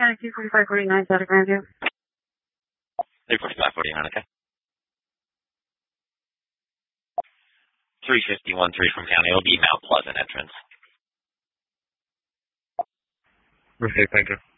County 24549, South of Grandview. 34549, okay. 35013 from County. It'll be Mount Pleasant entrance. Okay, thank you.